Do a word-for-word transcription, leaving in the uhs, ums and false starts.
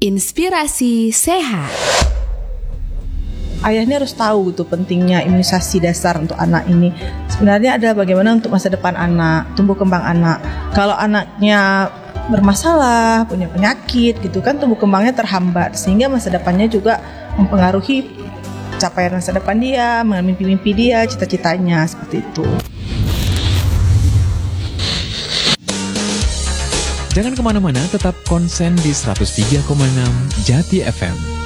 Inspirasi sehat. Ayah ini harus tahu gitu pentingnya imunisasi dasar untuk anak ini. Sebenarnya ada bagaimana untuk masa depan anak, tumbuh kembang anak. Kalau anaknya bermasalah, punya penyakit gitu kan, tumbuh kembangnya terhambat sehingga masa depannya juga mempengaruhi capaian masa depan dia, mimpi-mimpi dia, cita-citanya seperti itu. Jangan kemana-mana, tetap konsen di seratus tiga koma enam Jati F M.